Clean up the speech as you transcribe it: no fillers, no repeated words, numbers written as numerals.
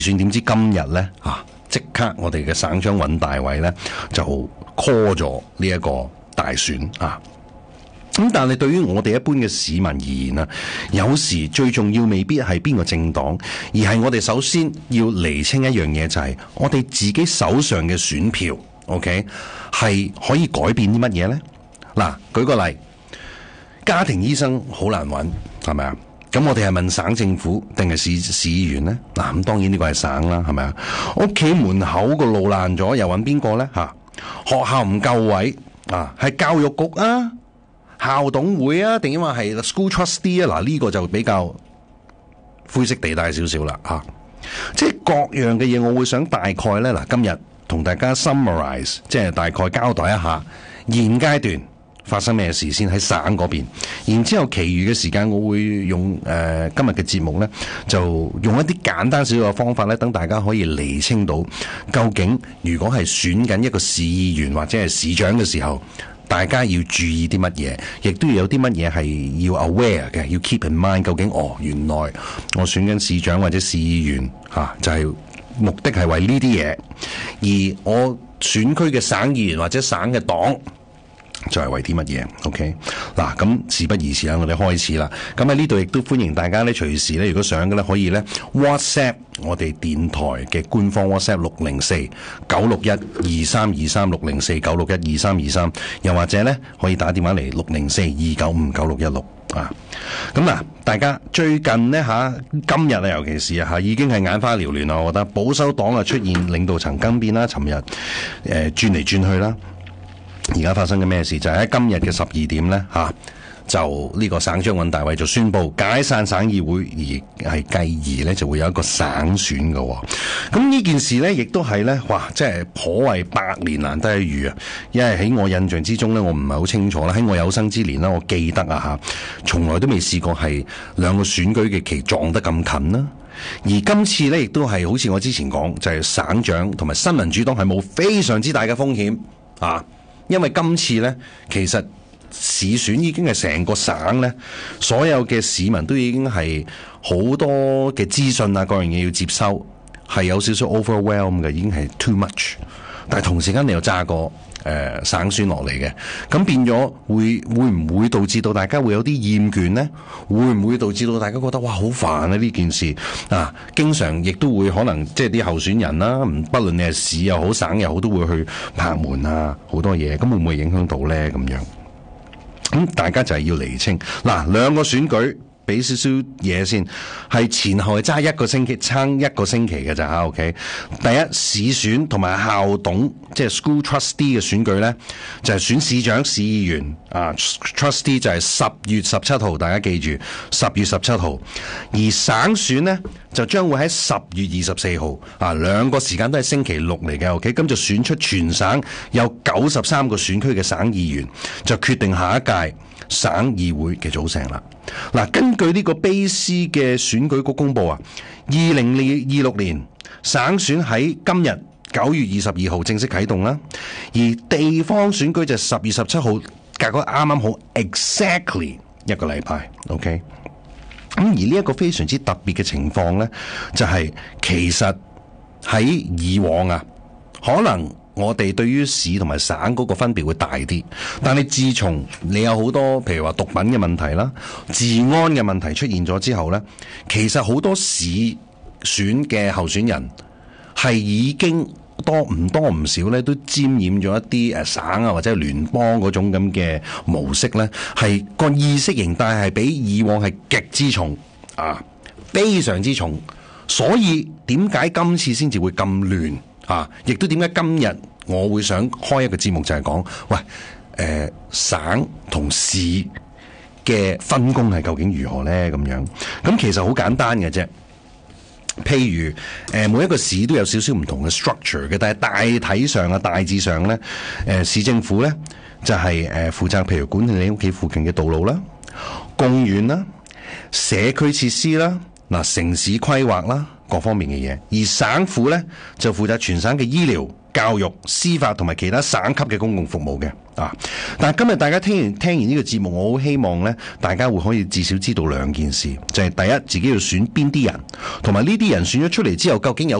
選點知今日呢，即刻我哋嘅省長尹大偉呢，就 call 咗呢一個大選啊。咁但係對於我哋一般嘅市民而言啊，有時最重要未必係邊個政黨，而係我哋首先要釐清一樣嘢，就係我哋自己手上嘅選票 OK 係可以改變啲乜嘢呢？嗱，舉個例，家庭醫生好難揾，係咪啊？咁我哋係問省政府定係市議員呢？嗱，咁當然呢個係省啦，係咪啊？屋企門口個路爛咗，又揾邊個呢？學校唔夠位啊，係教育局啊、校董會啊，定因為係 school trustee 啊？嗱，呢個就比較灰色地帶少少啦，即係各樣嘅嘢，我會想大概呢。嗱，今日同大家 summarize， 即係大概交代一下現階段發生咩事先喺省嗰邊，然之後其餘嘅時間我會用今日嘅節目呢，就用一啲簡單少少嘅方法呢，等大家可以釐清到究竟如果係選緊一個市議員或者係市長嘅時候，大家要注意啲乜嘢，亦都要有啲乜嘢係要 aware 嘅，要 keep in mind。究竟原來我選緊市長或者市議員就係目的係為呢啲嘢，而我選區嘅省議員或者省嘅黨就係為啲乜嘢 ？OK， 嗱，咁事不宜遲啦，我哋開始啦。咁喺呢度亦都歡迎大家咧，隨時咧，如果想嘅咧，可以咧 WhatsApp 我哋電台嘅官方 WhatsApp 604-961-2323，604-961-2323，又或者咧可以打電話嚟604-295-9616啊。咁嗱，大家最近呢，今日啊，尤其是已經係眼花繚亂啦。我覺得保守黨啊出現領導層更變啦，尋日轉嚟轉去啦。而家發生嘅咩事就係喺今日嘅12點呢，就呢個省長尹大偉就宣布解散省議會，而係繼而呢就會有一個省選嘅。咁呢件事呢，亦都係呢，哇，即係頗為百年難得一遇啊！因為喺我印象之中呢，我唔係好清楚啦。喺我有生之年呢，我記得從來都未試過係兩個選舉嘅期撞得咁近啦。而今次呢，亦都係好似我之前講，就係省長同埋新民主黨係冇非常之大嘅風險啊！因為今次呢，其實市選已經係成個省呢，所有嘅市民都已經係好多嘅資訊啊，各樣嘢要接收，係有少少 overwhelm 嘅，已經係 too much。但係同時間你又揸個省選落嚟嘅，咁變咗會唔會導致到大家會有啲厭倦呢？會唔會導致到大家覺得哇好煩啊呢件事啊？經常亦都會可能即係啲候選人啦，不論你係市又好省又好，都會去拍門啊，好多嘢，咁會唔會影響到呢？咁樣咁大家就係要釐清嗱，兩個選舉。俾少少嘢先，係前後係差一個星期嘅咋 OK， 第一市選同埋校董，即係 school trustee 嘅選舉呢，就係選市長、市議員啊。trustee 就係10月17號，大家記住10月17號。而省選呢，就將會喺10月24號啊，兩個時間都係星期六嚟嘅 OK， 咁就選出全省有93個選區嘅省議員，就決定下一屆省議會嘅組成啦。嗱，根據呢個卑斯嘅選舉局公布啊，2026年省選喺今日9月22號正式啟動啦，而地方選舉就10月17號，隔咗啱啱好 exactly 一個禮拜 ，OK。咁而呢一個非常之特別嘅情況呢，就係其實喺以往啊，可能我哋對於市同埋省嗰個分別會大啲，但係自從你有好多譬如話毒品嘅問題啦、治安嘅問題出現咗之後呢，其實好多市選嘅候選人係已經多唔少呢都沾染咗一啲省啊或者聯邦嗰種咁嘅模式呢，係個意識形態係比以往係極之重啊，非常之重，所以點解今次先至會咁亂？亦都點解今日我會想開一個節目就係講，喂，省同市嘅分工係究竟如何呢？咁樣，咁其實好簡單嘅啫。譬如每一個市都有少少唔同嘅 structure 嘅，但係大體上啊、大致上呢，市政府呢就係負責譬如管理你屋企附近嘅道路啦、公園啦、社區設施啦、城市規劃啦。各方面嘅嘢，而省府呢就負責全省嘅醫療、 教育、司法同埋其他省級嘅公共服務嘅啊。但係今日大家聽完呢個節目，我好希望呢，大家會可以至少知道兩件事，就係第一，自己要選邊啲人，同埋呢啲人選咗出嚟之後，究竟有